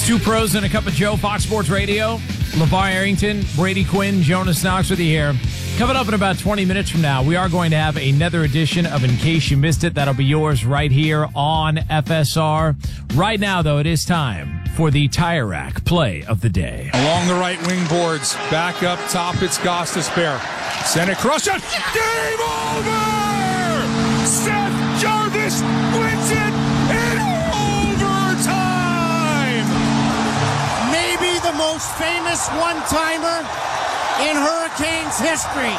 It's two pros and a cup of Joe, Fox Sports Radio. LeVar Arrington, Brady Quinn, Jonas Knox with you here. Coming up in about 20 minutes from now, we are going to have another edition of In Case You Missed It. That'll be yours right here on FSR. Right now, though, it is time for the Tire Rack Play of the Day. Along the right wing boards, back up top, it's Gostisbehere. Send it, crush it, game over! Seth Jarvis wins it in overtime! Maybe the most famous one-timer in Hurricanes history.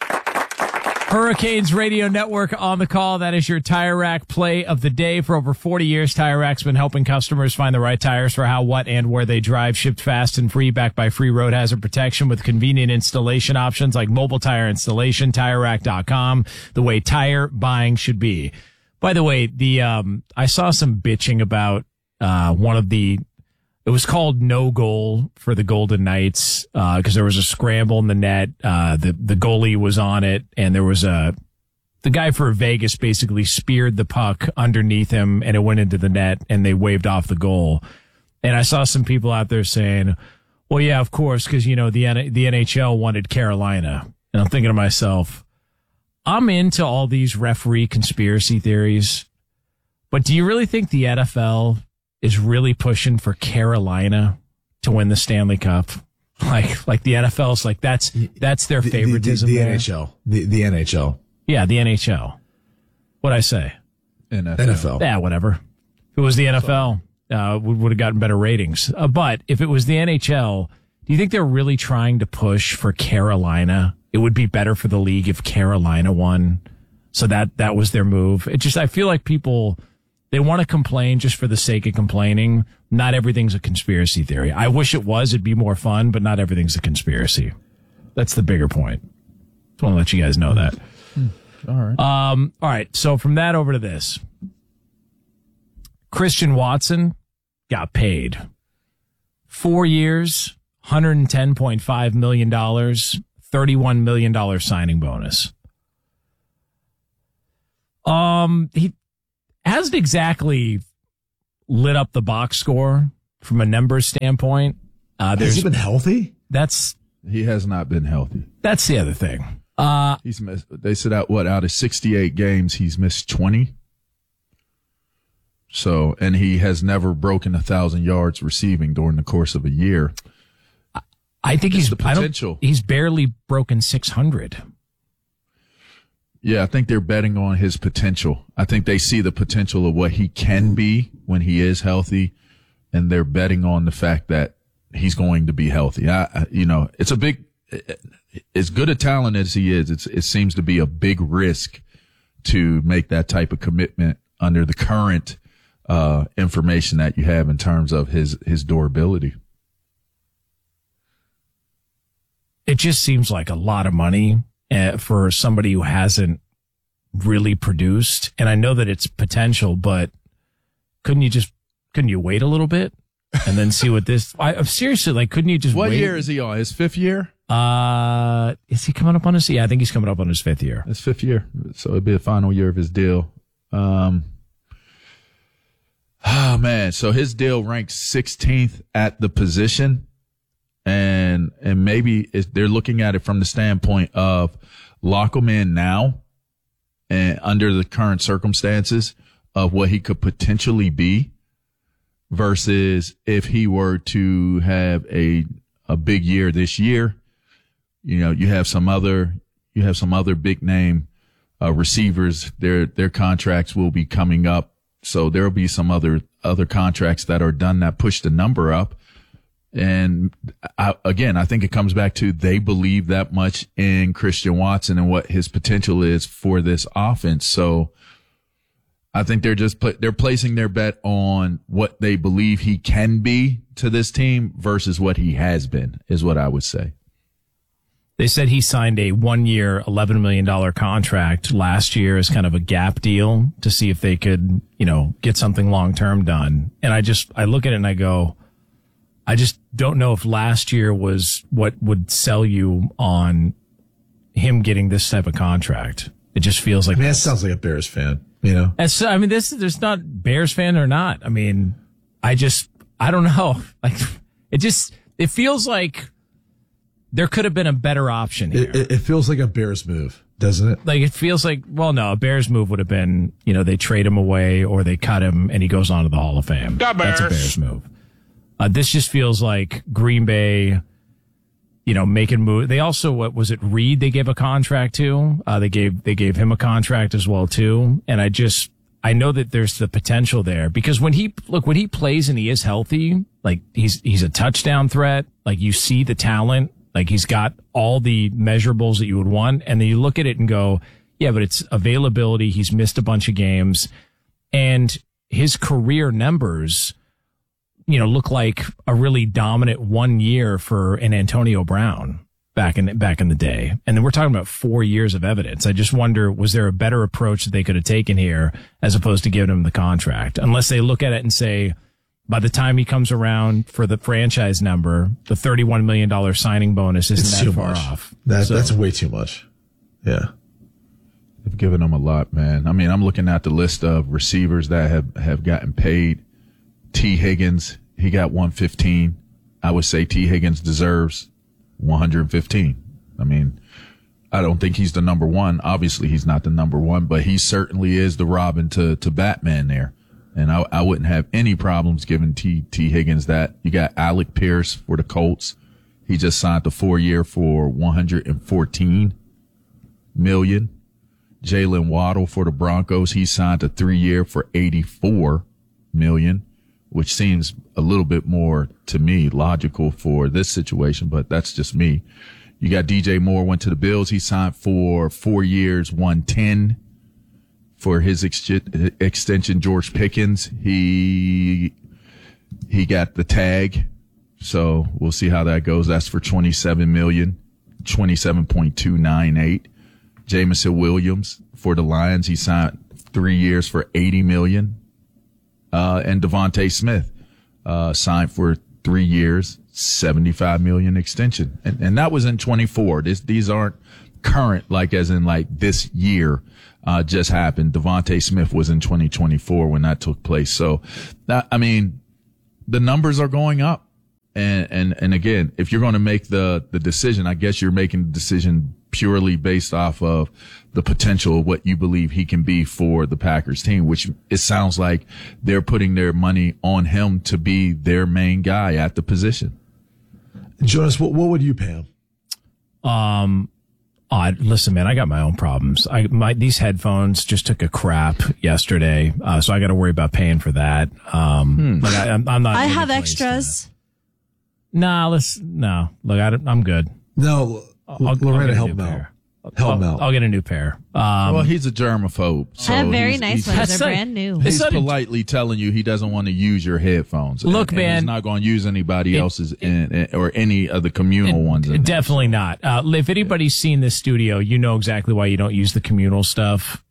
Hurricanes Radio Network on the call. That is your Tire Rack Play of the Day. For over 40 years, Tire Rack's been helping customers find the right tires for how, what, and where they drive. Shipped fast and free, backed by free road hazard protection with convenient installation options like mobile tire installation. TireRack.com, the way tire buying should be. By the way, I saw some bitching about it was called no goal for the Golden Knights because there was a scramble in the net. The goalie was on it, and there was the guy for Vegas basically speared the puck underneath him, and it went into the net, and they waved off the goal. And I saw some people out there saying, well, yeah, of course, because, the NHL wanted Carolina. And I'm thinking to myself, I'm into all these referee conspiracy theories, but do you really think the NFL is really pushing for Carolina to win the Stanley Cup? Like the NFL's like, that's their favoritism. The NHL. The NHL. Yeah, the NHL. What'd I say? NFL. Yeah, whatever. If it was the NFL, we would have gotten better ratings. But if it was the NHL, do you think they're really trying to push for Carolina? It would be better for the league if Carolina won. So that was their move. I feel like people, they want to complain just for the sake of complaining. Not everything's a conspiracy theory. I wish it was. It'd be more fun, but not everything's a conspiracy. That's the bigger point. Just want to let you guys know that. All right. All right. So from that over to this. Christian Watson got paid 4 years, $110.5 million, $31 million signing bonus. He hasn't exactly lit up the box score from a numbers standpoint. Has he been healthy? He has not been healthy. That's the other thing. He's missed. They said out of 68 games, he's missed 20. So, and he has never broken 1,000 yards receiving during the course of a year. I think the potential. He's barely broken 600. Yeah, I think they're betting on his potential. I think they see the potential of what he can be when he is healthy, and they're betting on the fact that he's going to be healthy. It's as good a talent as he is, it seems to be a big risk to make that type of commitment under the current information that you have in terms of his durability. It just seems like a lot of money for somebody who hasn't really produced. And I know that it's potential, but couldn't you wait a little bit and then see what this, seriously, couldn't you just wait? What year is he on? His fifth year? Is he coming up on his, I think he's coming up on his fifth year. His fifth year. So it'd be the final year of his deal. Oh man. So his deal ranks 16th at the position. And maybe they're looking at it from the standpoint of lock him in now and under the current circumstances of what he could potentially be versus if he were to have a big year this year. You have some other big name receivers. Their contracts will be coming up. So there'll be some other contracts that are done that push the number up. And I think it comes back to they believe that much in Christian Watson and what his potential is for this offense. So I think they're placing their bet on what they believe he can be to this team versus what he has been, is what I would say. They said he signed a 1-year, $11 million contract last year as kind of a gap deal to see if they could, get something long-term done. And I look at it and I go, I just don't know if last year was what would sell you on him getting this type of contract. It just feels like that sounds like a Bears fan, there's not Bears fan or not. I don't know. Like, it feels like there could have been a better option here. It feels like a Bears move, doesn't it? Like, it feels like, well, no, a Bears move would have been, they trade him away or they cut him and he goes on to the Hall of Fame. That's a Bears move. This just feels like Green Bay, making move. They also, what was it, Reed they gave a contract to? They gave him a contract as well too. And I know that there's the potential there because when he plays and he is healthy, like he's a touchdown threat. Like you see the talent, like he's got all the measurables that you would want. And then you look at it and go, yeah, but it's availability. He's missed a bunch of games and his career numbers, look like a really dominant 1 year for an Antonio Brown back in the day. And then we're talking about 4 years of evidence. I just wonder, was there a better approach that they could have taken here as opposed to giving him the contract? Unless they look at it and say, by the time he comes around for the franchise number, the $31 million signing bonus isn't that far off. That's way too much. Yeah. They've given him a lot, man. I mean, I'm looking at the list of receivers that have gotten paid. T. Higgins, he got 115. I would say T. Higgins deserves 115. I mean, I don't think he's the number one. Obviously, he's not the number one, but he certainly is the Robin to Batman there. And I wouldn't have any problems giving T. Higgins that. You got Alec Pierce for the Colts. He just signed the 4-year for $114 million. Jalen Waddle for the Broncos. He signed a 3-year for $84 million, which seems a little bit more to me logical for this situation, but that's just me. You got DJ Moore went to the Bills. He signed for 4 years, $110 for his extension. George Pickens, he got the tag. So we'll see how that goes. That's for $27 million, 27.298. Jameson Williams for the Lions. He signed 3 years for $80 million. And Devontae Smith, signed for 3 years, $75 million extension. And that was in 24. These aren't current, like as in like this year, just happened. Devontae Smith was in 2024 when that took place. So I mean, the numbers are going up. And again, if you're going to make the decision, I guess you're making the decision purely based off of the potential of what you believe he can be for the Packers team, which it sounds like they're putting their money on him to be their main guy at the position. Jonas, what would you pay him? Listen, man, I got my own problems. These headphones just took a crap yesterday, so I got to worry about paying for that. I'm not. I have extras. No. Look, I'm good. No, Lorena, help him out. Help him out. I'll get a new pair. Well, he's a germaphobe. So I have very nice ones. They're brand new. He's politely telling you he doesn't want to use your headphones. Look, man. He's not going to use anybody else's or any of the communal ones. Definitely not. If anybody's seen this studio, you know exactly why you don't use the communal stuff.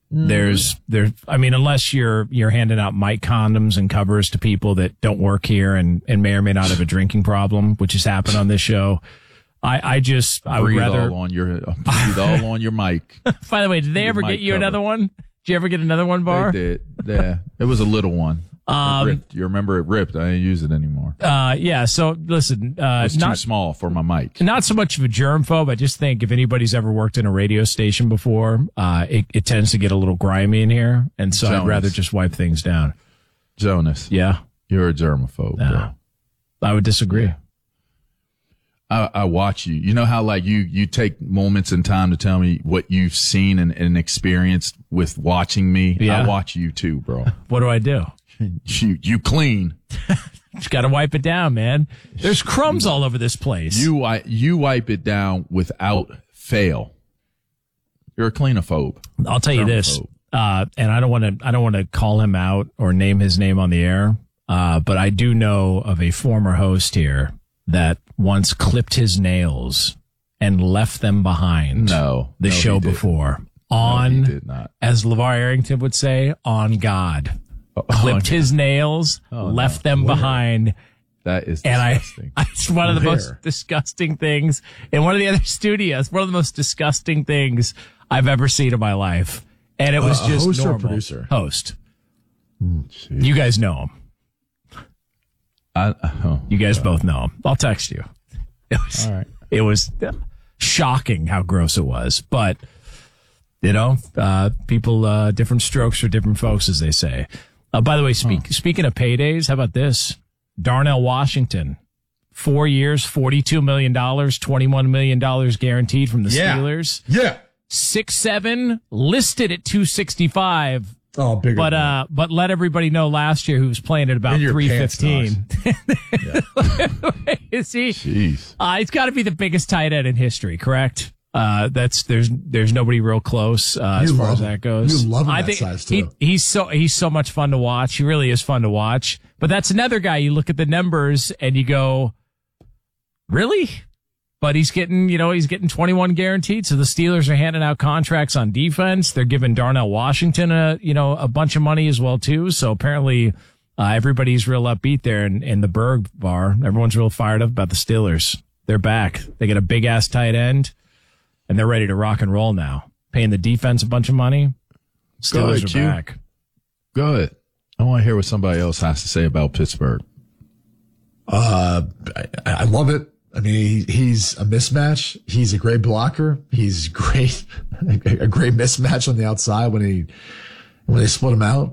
Unless you're handing out mic condoms and covers to people that don't work here and may or may not have a drinking problem, which has happened on this show. I would rather breathe all on your mic. By the way, did they ever get you another one? Did you ever get another one, Bar? They did. Yeah, it was a little one. Ripped. You remember it ripped? I didn't use it anymore. Yeah. So listen, it's too small for my mic. Not so much of a germphobe. I just think if anybody's ever worked in a radio station before, it tends to get a little grimy in here, and so I'd rather just wipe things down. Jonas, yeah, you're a germaphobe, bro. I would disagree. Yeah. I watch you. You know how like you take moments in time to tell me what you've seen and experienced with watching me. Yeah. I watch you too, bro. What do I do? You clean. Just got to wipe it down, man. There's crumbs all over this place. You wipe it down without fail. You're a cleanophobe. I'll tell you this, and I don't want to call him out or name his name on the air, but I do know of a former host here that once clipped his nails and left them behind. The show before. He did not. As LeVar Arrington would say, on God. Clipped his nails, left them behind. That is disgusting. And it's one of the most disgusting things in one of the other studios. One of the most disgusting things I've ever seen in my life. And it was just host normal. Or producer? Host. You guys know him. You guys both know him. I'll text you. All right. It was shocking how gross it was, but people, different strokes for different folks, as they say. By the way, speaking of paydays, how about this? Darnell Washington, 4 years, $42 million, $21 million guaranteed from the Steelers. Yeah. 6'7", listed at 265. Oh, bigger. But let everybody know last year who was playing at about 315. Is he? Jeez. He's got to be the biggest tight end in history, correct? There's nobody real close as far as that goes. You love him I that think size too. He's so much fun to watch. He really is fun to watch. But that's another guy. You look at the numbers and you go, really? But he's getting 21 guaranteed. So the Steelers are handing out contracts on defense. They're giving Darnell Washington a bunch of money as well too. So apparently, everybody's real upbeat there in the Berg bar. Everyone's real fired up about the Steelers. They're back. They get a big ass tight end and they're ready to rock and roll now. Paying the defense a bunch of money. Steelers are back. Go ahead. I want to hear what somebody else has to say about Pittsburgh. I love it. I mean, he's a mismatch. He's a great blocker. He's great, a great mismatch on the outside when they split him out.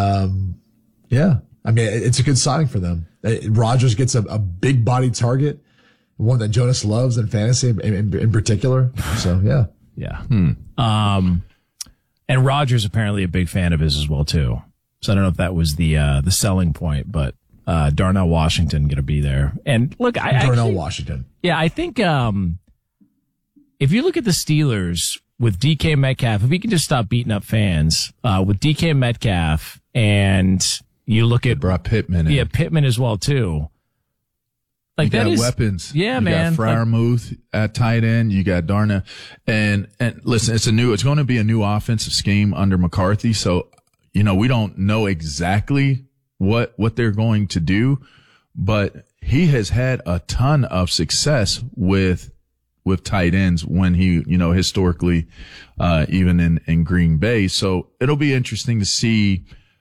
Yeah. I mean, it's a good signing for them. Rodgers gets a big body target, one that Jonas loves in fantasy in particular. So, yeah. Yeah. And Rodgers apparently a big fan of his as well too. So I don't know if that was the selling point, but Darnell Washington going to be there. And look, Darnell Washington. Yeah, I think if you look at the Steelers with DK Metcalf, if we can just stop beating up fans, with DK Metcalf and you look at brought Pittman in. Yeah, Pittman as well too. Like you that got is weapons. Yeah, you man. You got Freiermuth at tight end. You got Darnell. And listen, it's going to be a new offensive scheme under McCarthy. So, we don't know exactly what they're going to do, but he has had a ton of success with tight ends when he, historically, even in Green Bay. So it'll be interesting to see,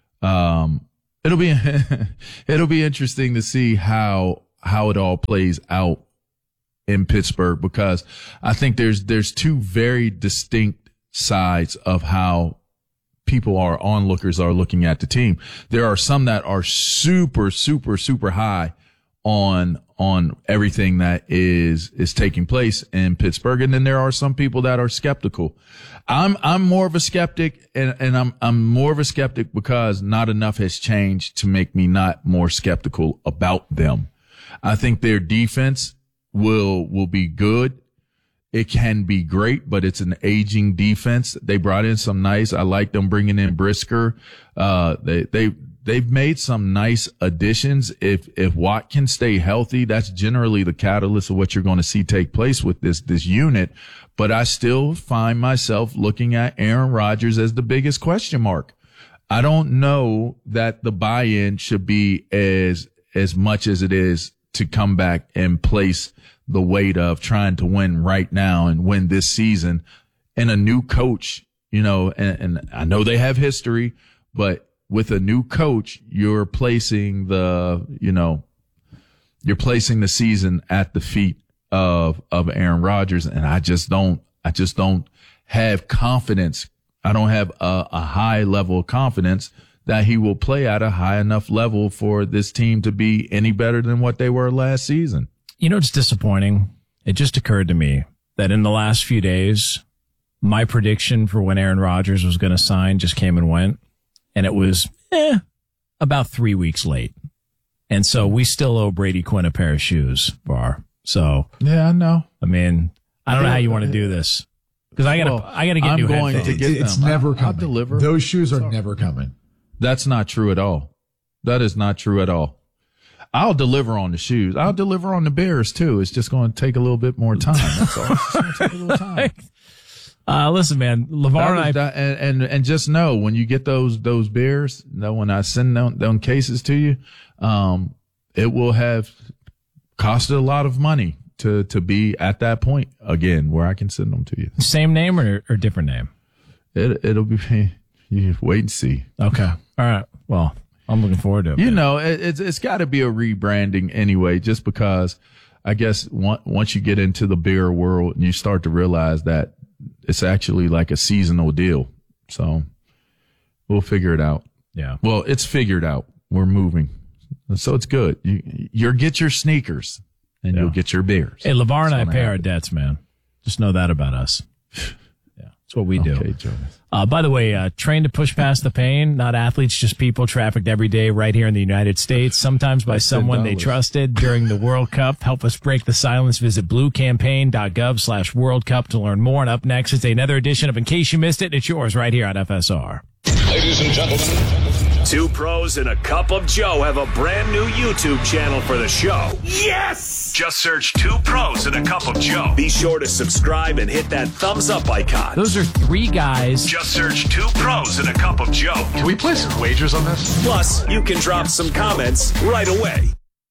it'll be interesting to see how it all plays out in Pittsburgh, because I think there's two very distinct sides of how onlookers are looking at the team. There are some that are super, super, super high on everything that is taking place in Pittsburgh. And then there are some people that are skeptical. I'm more of a skeptic, and I'm more of a skeptic because not enough has changed to make me not more skeptical about them. I think their defense will be good. It can be great, but it's an aging defense. They brought in some nice. I like them bringing in Brisker. They've made some nice additions. If Watt can stay healthy, that's generally the catalyst of what you're going to see take place with this unit. But I still find myself looking at Aaron Rodgers as the biggest question mark. I don't know that the buy-in should be as much as it is to come back and place the weight of trying to win right now and win this season, and a new coach, and I know they have history, but with a new coach, you're placing the season at the feet of Aaron Rodgers. And I just don't have confidence. I don't have a high level of confidence that he will play at a high enough level for this team to be any better than what they were last season. It's disappointing. It just occurred to me that in the last few days, my prediction for when Aaron Rodgers was going to sign just came and went. And it was about 3 weeks late. And so we still owe Brady Quinn a pair of shoes, Bar. So yeah, I know. I mean, I don't know how you want to do this, because I gotta get new headphones. It's never coming. I'll deliver. Those shoes are never coming. That's not true at all. That is not true at all. I'll deliver on the shoes. I'll deliver on the Bears too. It's just going to take a little bit more time. That's all. It's going to take a little time. Listen, man, LeVar and I, and just know when you get those Bears, when I send them cases to you, it will have costed a lot of money to be at that point again where I can send them to you. Same name or different name? It'll be. You wait and see. Okay. All right. Well, I'm looking forward to it. You know, it's got to be a rebranding anyway, just because I guess once you get into the beer world and you start to realize that it's actually like a seasonal deal. So we'll figure it out. Yeah. Well, it's figured out. We're moving. So it's good. You'll get your sneakers and you'll get your beers. Hey, LeVar and I pay our debts, man. Just know that about us. Yeah. That's what we do. Okay, Jonas. By the way, trained to push past the pain, not athletes, just people trafficked every day right here in the United States, sometimes by someone they trusted during the World Cup. Help us break the silence. Visit bluecampaign.gov/World Cup to learn more. And up next is another edition of In Case You Missed It. It's yours right here on FSR. Ladies and gentlemen, two pros and a cup of Joe have a brand new YouTube channel for the show. Yes! Just search Two Pros and a Cup of Joe. Be sure to subscribe and hit that thumbs up icon. Those are three guys. Just search Two Pros and a Cup of Joe. Can we place some wagers on this? Plus, you can drop some comments right away.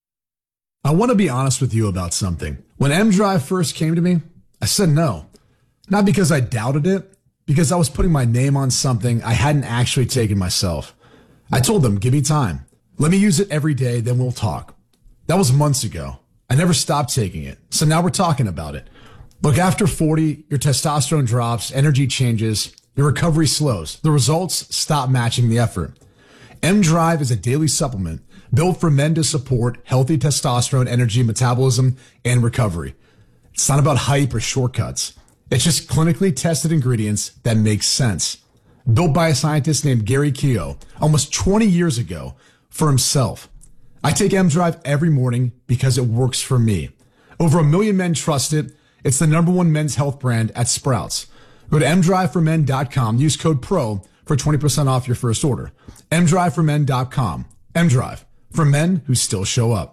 I want to be honest with you about something. When M-Drive first came to me, I said no. Not because I doubted it, because I was putting my name on something I hadn't actually taken myself. I told them, give me time. Let me use it every day, then we'll talk. That was months ago. I never stopped taking it. So now we're talking about it. Look, after 40, your testosterone drops, energy changes, your recovery slows. The results stop matching the effort. M-Drive is a daily supplement built for men to support healthy testosterone, energy, metabolism, and recovery. It's not about hype or shortcuts. It's just clinically tested ingredients that make sense. Built by a scientist named Gary Keogh almost 20 years ago for himself. I take M-Drive every morning because it works for me. Over 1 million men trust it. It's the #1 men's health brand at Sprouts. Go to mdriveformen.com. Use code PRO for 20% off your first order. mdriveformen.com. M-Drive, for men who still show up.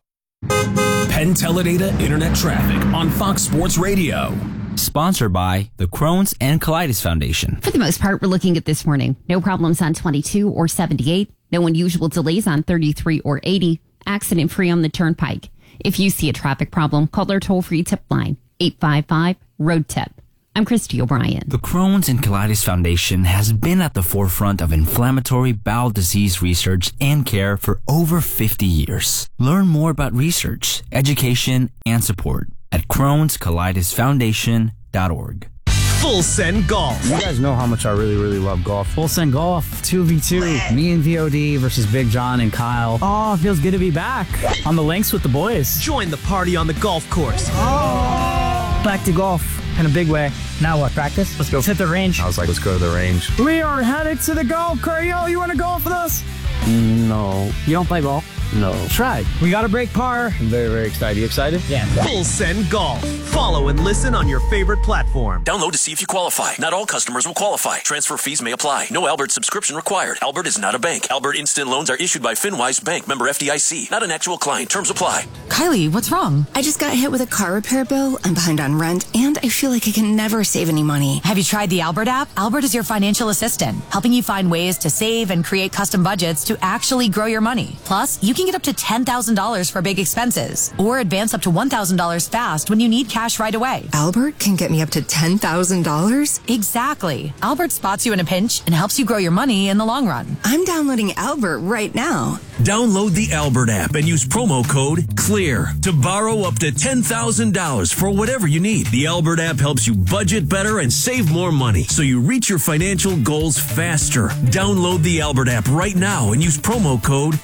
Penn Teledata Internet Traffic on Fox Sports Radio. Sponsored by the Crohn's and Colitis Foundation. For the most part, we're looking at this morning. No problems on 22 or 78. No unusual delays on 33 or 80. Accident-free on the Turnpike. If you see a traffic problem, call our toll-free tip line, 855-ROAD-TIP. I'm Christy O'Brien. The Crohn's and Colitis Foundation has been at the forefront of inflammatory bowel disease research and care for over 50 years. Learn more about research, education, and support at Crohn'sColitisFoundation.org. Full Send Golf. You guys know how much I really love golf. Full Send Golf, 2v2. Me and VOD versus Big John and Kyle. Oh, it feels good to be back on the links with the boys. Join the party on the golf course. Oh, back to golf in a big way. Now what, practice? Let's go. Let's hit the range. I was like, let's go to the range. We are headed to the golf course. Yo, you want to golf with us? No. You don't play golf? No. Try. We got to break par. I'm very excited. You excited? Yeah. Full Send Golf. Follow and listen on your favorite platform. Download to see if you qualify. Not all customers will qualify. Transfer fees may apply. No Albert subscription required. Albert is not a bank. Albert Instant Loans are issued by FinWise Bank, member FDIC. Not an actual client. Terms apply. Kylie, what's wrong? I just got hit with a car repair bill. I'm behind on rent, and I feel like I can never save any money. Have you tried the Albert app? Albert is your financial assistant, helping you find ways to save and create custom budgets to actually grow your money. Plus, you can get up to $10,000 for big expenses, or advance up to $1,000 fast when you need cash right away. Albert can get me up to $10,000? Exactly. Albert spots you in a pinch and helps you grow your money in the long run. I'm downloading Albert right now. Download the Albert app and use promo code CLEAR to borrow up to $10,000 for whatever you need. The Albert app helps you budget better and save more money so you reach your financial goals faster. Download the Albert app right now and use promo code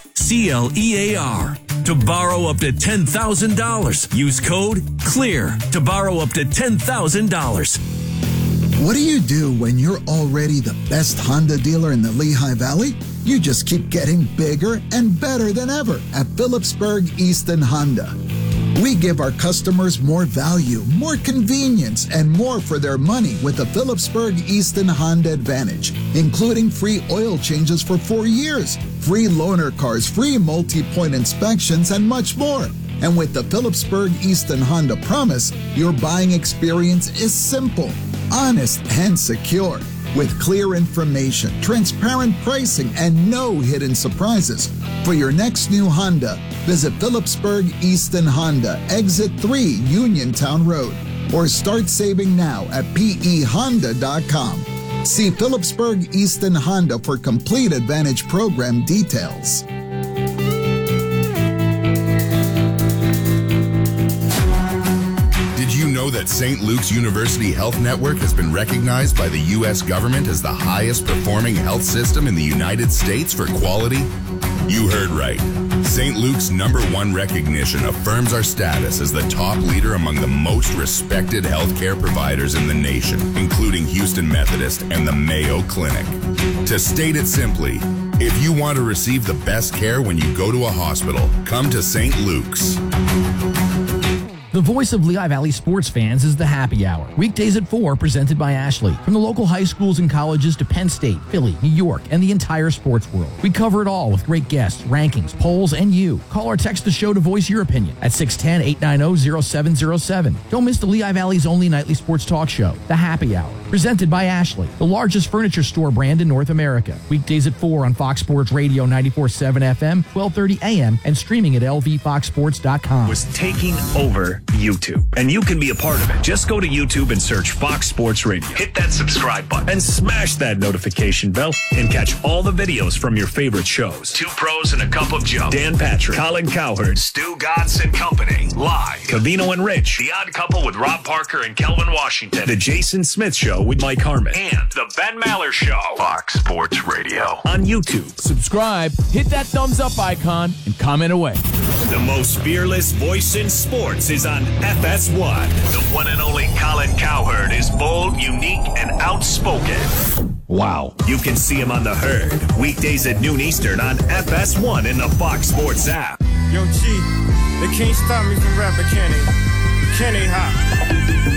CLEAR to borrow up to $10,000. Use code CLEAR to borrow up to $10,000. What do you do when you're already the best Honda dealer in the Lehigh Valley? You just keep getting bigger and better than ever at Phillipsburg Easton Honda. We give our customers more value, more convenience, and more for their money with the Phillipsburg Easton Honda Advantage, including free oil changes for 4 years, free loaner cars, free multi-point inspections, and much more. And with the Phillipsburg Easton Honda Promise, your buying experience is simple, honest, and secure. With clear information, transparent pricing, and no hidden surprises. For your next new Honda, visit Phillipsburg Easton Honda, Exit 3, Uniontown Road, or start saving now at PEHonda.com. See Phillipsburg Easton Honda for complete Advantage program details. know that St. Luke's University Health Network has been recognized by the U.S. government as the highest performing health system in the United States for quality? You heard right. St. Luke's #1 recognition affirms our status as the top leader among the most respected healthcare providers in the nation, including Houston Methodist and the Mayo Clinic. To state it simply, if you want to receive the best care when you go to a hospital, come to St. Luke's. The voice of Lehigh Valley sports fans is the Happy Hour. Weekdays at 4, presented by Ashley. From the local high schools and colleges to Penn State, Philly, New York, and the entire sports world. We cover it all with great guests, rankings, polls, and you. Call or text the show to voice your opinion at 610-890-0707. Don't miss the Lehigh Valley's only nightly sports talk show, The Happy Hour. Presented by Ashley, the largest furniture store brand in North America. Weekdays at 4 on Fox Sports Radio 94.7 FM, 12:30 a.m., and streaming at lvfoxsports.com. Was taking over YouTube, and you can be a part of it. Just go to YouTube and search Fox Sports Radio. Hit that subscribe button and smash that notification bell and catch all the videos from your favorite shows. Two Pros and a Cup of Joe. Dan Patrick, Colin Cowherd, Stu Gatz and Company. Live. Covino and Rich. The Odd Couple with Rob Parker and Kelvin Washington. The Jason Smith Show with Mike Harmon. And The Ben Maller Show. Fox Sports Radio. On YouTube. Subscribe, hit that thumbs up icon, and comment away. The most fearless voice in sports is on FS1. The one and only Colin Cowherd is bold, unique, and outspoken. Wow. You can see him on The Herd. Weekdays at noon Eastern on FS1 in the Fox Sports app. Yo, G, they can't stop me from rapping, can they? Can they hop?